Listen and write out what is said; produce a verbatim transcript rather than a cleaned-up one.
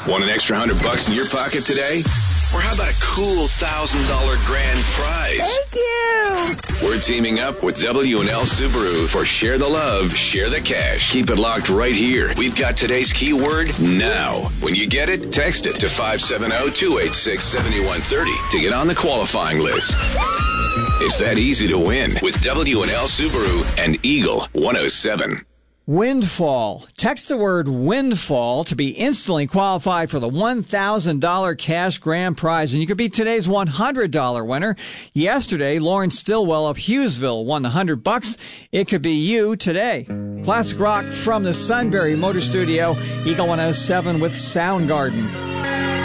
Want an extra hundred bucks in your pocket today? Or how about a cool one thousand dollars grand prize? Thank you! We're teaming up with W and L Subaru for Share the Love, Share the Cash. Keep it locked right here. We've got today's keyword, now. When you get it, text it to five seven zero, two eight six, seven one three zero to get on the qualifying list. It's that easy to win with W and L Subaru and Eagle one oh seven. Windfall. Text the word windfall to be instantly qualified for the one thousand dollars cash grand prize. And you could be today's one hundred dollars winner. Yesterday, Lauren Stillwell of Hughesville won the one hundred bucks. It could be you today. Classic rock from the Sunbury Motor Studio. Eagle one oh seven with Soundgarden.